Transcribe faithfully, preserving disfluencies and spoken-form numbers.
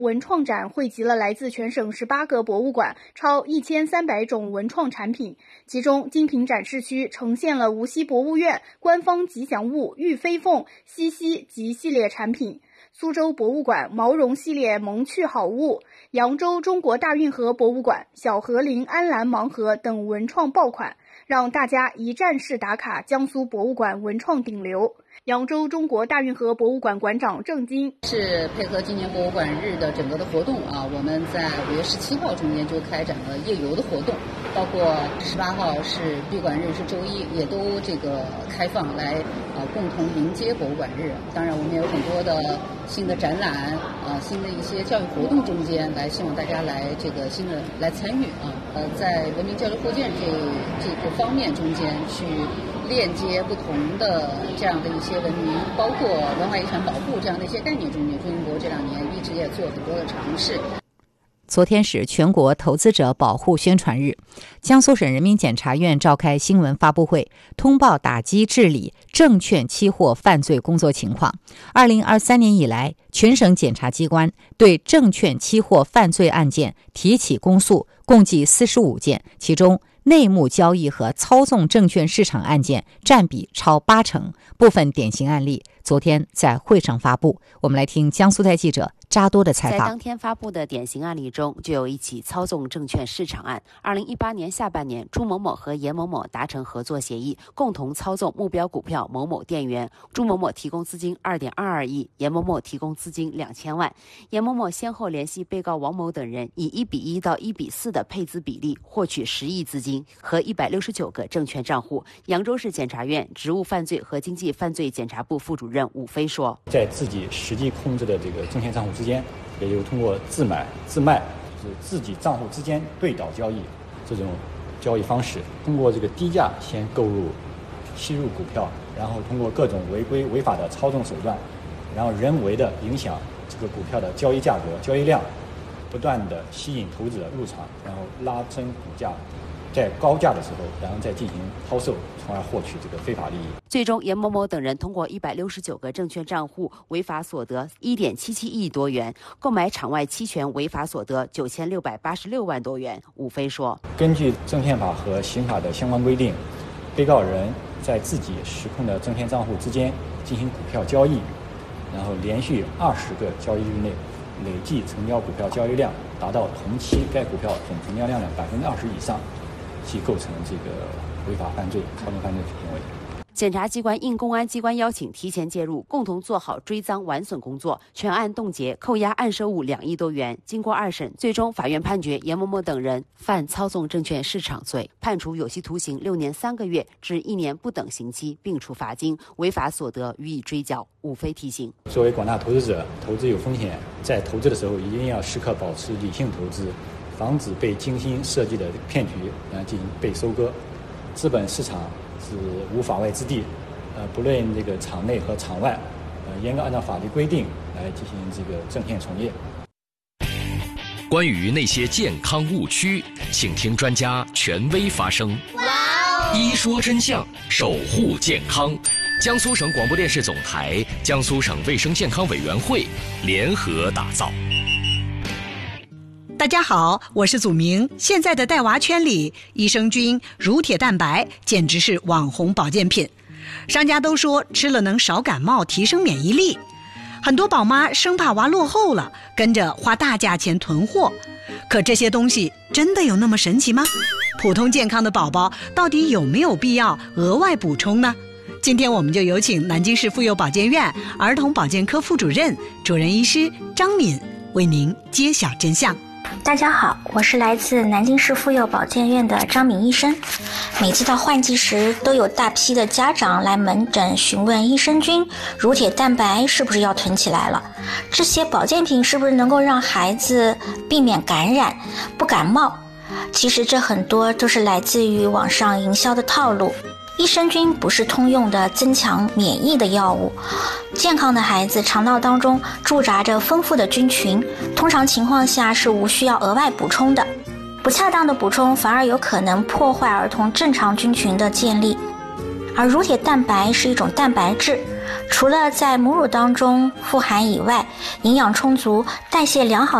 文创展汇集了来自全省十八个博物馆超一千三百种文创产品，其中精品展示区呈现了无锡博物院官方吉祥物玉飞凤、西西及系列产品，苏州博物馆毛绒系列萌趣好物，扬州中国大运河博物馆小河灵安澜盲盒等文创爆款，让大家一站式打卡江苏博物馆文创顶流。扬州中国大运河博物馆馆长郑金是配合今年博物馆日的整个的活动啊，我们在五月十七号中间就开展了夜游的活动，包括十八号是闭馆日，是周一，也都这个开放来啊共同迎接博物馆日。当然，我们也有很多的新的展览啊，新的一些教育活动中间来，希望大家来这个新的来参与啊。呃，在文明交流互鉴这这个方面中间去链接不同的这样的一些文明，包括文化遗产保护这样的一些概念中间，中国这两年一直也做很多的尝试。 昨天是全国投资者保护宣传日，江苏省人民检察院召开新闻发布会，通报打击治理证券期货犯罪工作情况。二零二三年以来，全省检察机关对证券期货犯罪案件提起公诉共计四十五件，其中内幕交易和操纵证券市场案件占比超八成，部分典型案例昨天在会上发布。我们来听江苏台记者扎多的采访。 在当天发布的典型案例中，就有一起操纵证券市场案。二零一八年下半年，朱某某和严某某达成合作协议，共同操纵目标股票某某店员。朱某某提供资金二点二二亿，严某某提供资金两千万。严某某先后联系被告王某等人，以一比一到一比四的配资比例获取十亿资金和一百六十九个证券账户。扬州市检察院职务犯罪和经济犯罪检察部副主任武飞说， 在自己实际控制的这个证券账户之间，也就通过自买自卖，就是自己账户之间对倒交易这种交易方式，通过这个低价先购入吸入股票，然后通过各种违规违法的操纵手段，然后人为的影响这个股票的交易价格交易量，不断的吸引投资者入场，然后拉升股价，在高价的时候然后再进行抛售，从而获取这个非法利益。 最终严某某等人通过一百六十九个证券账户违法所得 一点七七亿多元，购买场外期权违法所得九千六百八十六万多元。武飞说， 根据证券法和刑法的相关规定，被告人在自己实控的证券账户之间进行股票交易，然后连续二十个交易日内累计成交股票交易量达到同期该股票总成交量的百分之二十以上，即构成这个违法犯罪、操纵犯罪行为。 检察机关应公安机关邀请提前介入，共同做好追赃完损工作，全案冻结扣押案收物两亿多元。经过二审，最终法院判决严某某等人犯操纵证券市场罪，判处有期徒刑六年三个月至一年不等刑期，并处罚金，违法所得予以追缴。武飞提醒， 作为广大投资者，投资有风险，在投资的时候一定要时刻保持理性投资，防止被精心设计的骗局然后进行被收割。资本市场是无法外之地，呃，不论这个场内和场外，呃，严格按照法律规定来进行这个证券从业。 关于那些健康误区，请听专家权威发声。哇哦！一说真相，守护健康。江苏省广播电视总台、江苏省卫生健康委员会联合打造。 大家好，我是祖明。现在的带娃圈里，益生菌、乳铁蛋白简直是网红保健品，商家都说吃了能少感冒、提升免疫力。很多宝妈生怕娃落后了，跟着花大价钱囤货。可这些东西真的有那么神奇吗？普通健康的宝宝到底有没有必要额外补充呢？今天我们就有请南京市妇幼保健院儿童保健科副主任、主任医师张敏为您揭晓真相。 大家好，我是来自南京市妇幼保健院的张敏医生。每次到换季时，都有大批的家长来门诊询问益生菌、乳铁蛋白是不是要囤起来了，这些保健品是不是能够让孩子避免感染、不感冒。其实这很多都是来自于网上营销的套路。益生菌不是通用的增强免疫的药物，健康的孩子肠道当中驻扎着丰富的菌群，通常情况下是无需要额外补充的。不恰当的补充反而有可能破坏儿童正常菌群的建立。而乳铁蛋白是一种蛋白质， 除了在母乳当中富含以外，营养充足、代谢良好